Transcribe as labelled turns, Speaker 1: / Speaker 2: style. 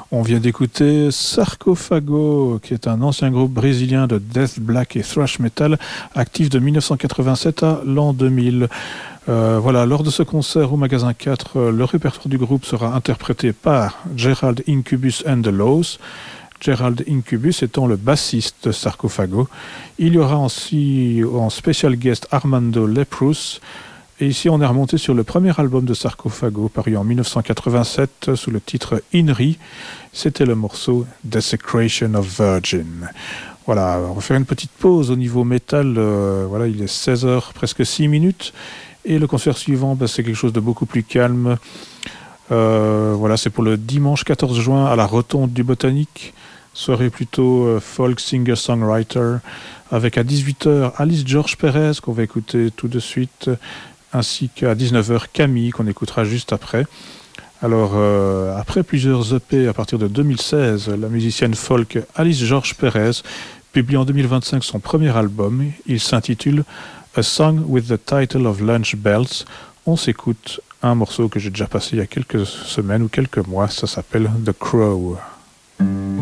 Speaker 1: On vient d'écouter Sarcophago, qui est un ancien groupe brésilien de death, black et thrash metal, actif de 1987 à l'an 2000. Voilà, lors de ce concert au Magasin 4, le répertoire du groupe sera interprété par Gerald Incubus and the Laws. Gerald Incubus étant le bassiste de Sarcophago. Il y aura aussi en special guest Armando Leprous. Et ici, on est remonté sur le premier album de Sarcophago, paru en 1987, sous le titre Inri. C'était le morceau Desecration of Virgin. Voilà, on va faire une petite pause au niveau métal. Voilà, il est 16h, presque 6 minutes. Et le concert suivant, c'est quelque chose de beaucoup plus calme. Voilà, c'est pour le dimanche 14 juin à la Rotonde du Botanique. Soirée plutôt folk singer-songwriter. Avec à 18h Alice George Perez, qu'on va écouter tout de suite, ainsi qu'à 19h Camille, qu'on écoutera juste après. Alors, après plusieurs EP à partir de 2016, la musicienne folk Alice George Perez publie en 2025 son premier album. Il s'intitule A Song with the Title of Lunch Bells. On s'écoute un morceau que j'ai déjà passé il y a quelques semaines ou quelques mois, ça s'appelle The Crow.